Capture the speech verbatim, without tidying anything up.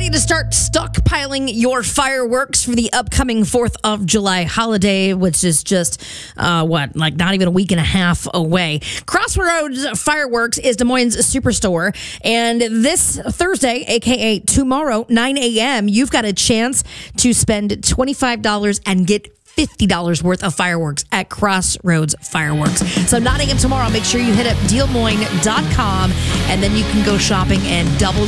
ready to start stockpiling your fireworks for the upcoming fourth of July holiday, which is just, uh, what, like not even a week and a half away. Crossroads Fireworks is Des Moines' superstore. And this Thursday, a k a tomorrow, nine a.m., you've got a chance to spend twenty-five dollars and get fifty dollars worth of fireworks at Crossroads Fireworks. So nine a.m. tomorrow, make sure you hit up deal moines dot com, and then you can go shopping and double